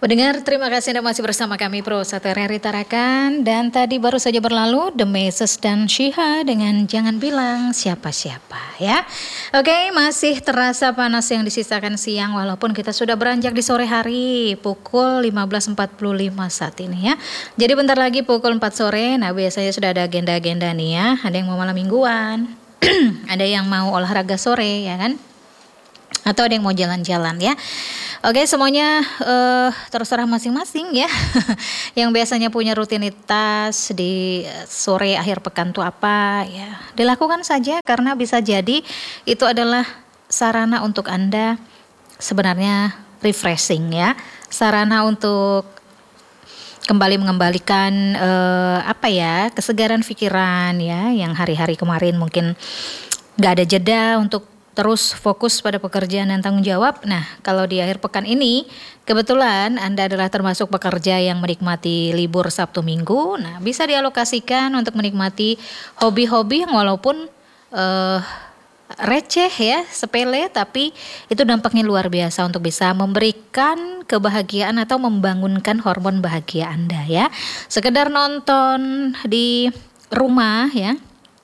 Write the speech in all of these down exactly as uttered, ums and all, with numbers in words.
Pendengar, terima kasih Anda masih bersama kami Pro satu R R I Tarakan. Dan tadi baru saja berlalu The Message dan Shiha dengan Jangan Bilang Siapa-Siapa ya. Oke, masih terasa panas yang disisakan siang walaupun kita sudah beranjak di sore hari pukul lima belas empat puluh lima saat ini ya. Jadi bentar lagi pukul empat sore, nah biasanya sudah ada agenda-agenda nih ya. Ada yang mau malam mingguan, ada yang mau olahraga sore ya kan. Atau ada yang mau jalan-jalan ya. Oke, semuanya uh, terserah masing-masing ya. Yang biasanya punya rutinitas di sore akhir pekan tuh apa ya. Dilakukan saja karena bisa jadi itu adalah sarana untuk Anda sebenarnya refreshing ya. Sarana untuk kembali mengembalikan uh, apa ya, kesegaran pikiran ya. Yang hari-hari kemarin mungkin gak ada jeda untuk terus fokus pada pekerjaan dan tanggung jawab. Nah, kalau di akhir pekan ini, kebetulan Anda adalah termasuk pekerja yang menikmati libur Sabtu Minggu. Nah, bisa dialokasikan untuk menikmati hobi-hobi yang walaupun uh, receh ya, sepele, tapi itu dampaknya luar biasa untuk bisa memberikan kebahagiaan atau membangunkan hormon bahagia Anda ya. Sekedar nonton di rumah ya,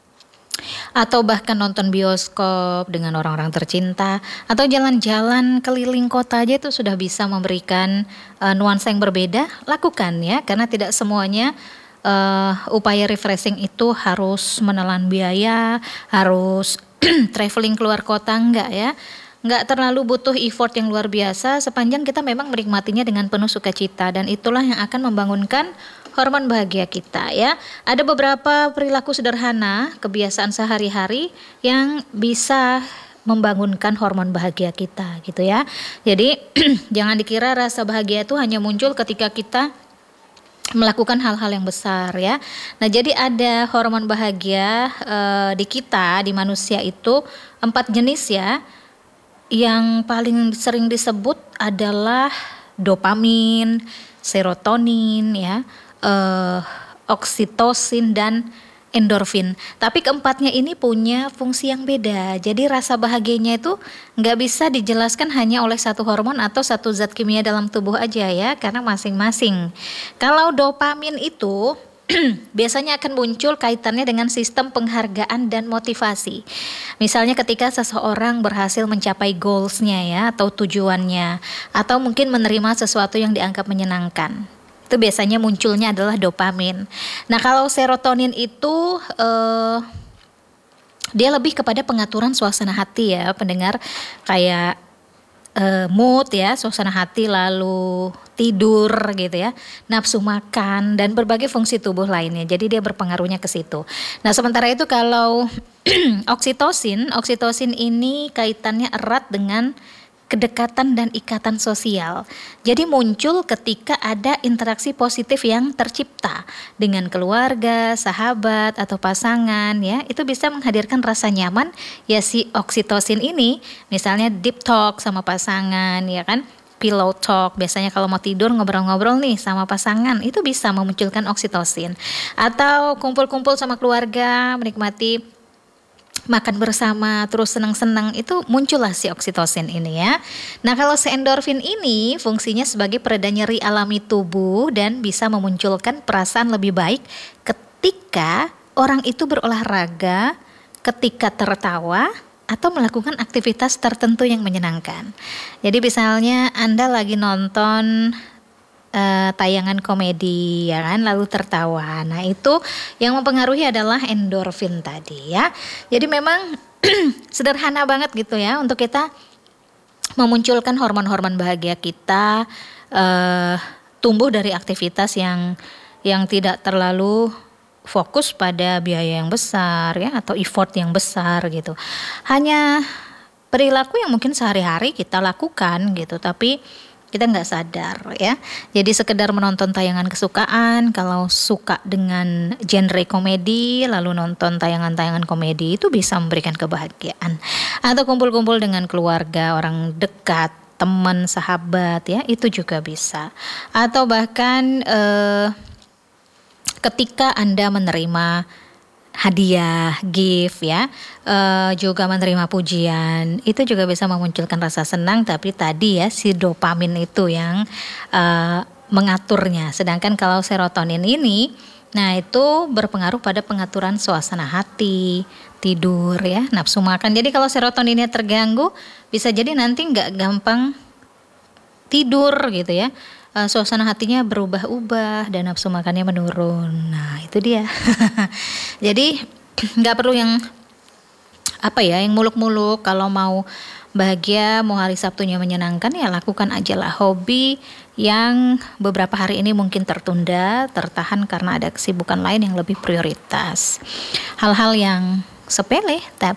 atau bahkan nonton bioskop dengan orang-orang tercinta, atau jalan-jalan keliling kota aja itu sudah bisa memberikan uh, nuansa yang berbeda. Lakukan ya, karena tidak semuanya uh, upaya refreshing itu harus menelan biaya, harus traveling keluar kota, enggak ya. Enggak terlalu butuh effort yang luar biasa sepanjang kita memang menikmatinya dengan penuh sukacita, dan itulah yang akan membangunkan hormon bahagia kita ya. Ada beberapa perilaku sederhana, kebiasaan sehari-hari yang bisa membangunkan hormon bahagia kita gitu ya. Jadi jangan dikira rasa bahagia itu hanya muncul ketika kita melakukan hal-hal yang besar ya. Nah, jadi ada hormon bahagia e, di kita, di manusia itu empat jenis ya. Yang paling sering disebut adalah dopamin, serotonin ya, Uh, oksitosin dan endorfin. Tapi keempatnya ini punya fungsi yang beda. Jadi rasa bahagianya itu nggak bisa dijelaskan hanya oleh satu hormon atau satu zat kimia dalam tubuh aja ya, karena masing-masing. Kalau dopamin itu biasanya akan muncul kaitannya dengan sistem penghargaan dan motivasi. Misalnya ketika seseorang berhasil mencapai goals-nya ya, atau tujuannya, atau mungkin menerima sesuatu yang dianggap menyenangkan. Itu biasanya munculnya adalah dopamin. Nah, kalau serotonin itu eh, dia lebih kepada pengaturan suasana hati ya, pendengar, kayak eh, mood ya, suasana hati, lalu tidur gitu ya, nafsu makan dan berbagai fungsi tubuh lainnya. Jadi dia berpengaruhnya ke situ. Nah, sementara itu kalau oksitosin, oksitosin ini kaitannya erat dengan kedekatan dan ikatan sosial. Jadi muncul ketika ada interaksi positif yang tercipta dengan keluarga, sahabat atau pasangan ya. Itu bisa menghadirkan rasa nyaman ya, si oksitosin ini. Misalnya deep talk sama pasangan ya kan. Pillow talk, biasanya kalau mau tidur ngobrol-ngobrol nih sama pasangan, itu bisa memunculkan oksitosin. Atau kumpul-kumpul sama keluarga, menikmati makan bersama, terus senang-senang, itu muncullah si oksitosin ini ya. Nah, kalau si endorfin ini fungsinya sebagai pereda nyeri alami tubuh dan bisa memunculkan perasaan lebih baik ketika orang itu berolahraga, ketika tertawa, atau melakukan aktivitas tertentu yang menyenangkan. Jadi misalnya Anda lagi nonton Uh, tayangan komedi ya kan, lalu tertawa. Nah, itu yang mempengaruhi adalah endorfin tadi ya. Jadi memang sederhana banget gitu ya untuk kita memunculkan hormon-hormon bahagia kita, uh, tumbuh dari aktivitas yang yang tidak terlalu fokus pada biaya yang besar ya, atau effort yang besar gitu. Hanya perilaku yang mungkin sehari-hari kita lakukan gitu, tapi kita nggak sadar ya. Jadi sekedar menonton tayangan kesukaan, kalau suka dengan genre komedi, lalu nonton tayangan-tayangan komedi, itu bisa memberikan kebahagiaan. Atau kumpul-kumpul dengan keluarga, orang dekat, teman, sahabat ya, itu juga bisa. Atau bahkan eh, ketika Anda menerima hadiah, gift ya, eh, juga menerima pujian, itu juga bisa memunculkan rasa senang. Tapi tadi ya si dopamin itu yang eh, mengaturnya. Sedangkan kalau serotonin ini, nah itu berpengaruh pada pengaturan suasana hati, tidur ya, nafsu makan. Jadi kalau serotoninnya terganggu, bisa jadi nanti nggak gampang tidur gitu ya. Eh, suasana hatinya berubah-ubah dan nafsu makannya menurun. Nah itu dia. Jadi nggak perlu yang apa ya, yang muluk-muluk. Kalau mau bahagia, mau hari Sabtunya menyenangkan, ya lakukan aja lah hobi yang beberapa hari ini mungkin tertunda, tertahan karena ada kesibukan lain yang lebih prioritas. Hal-hal yang sepele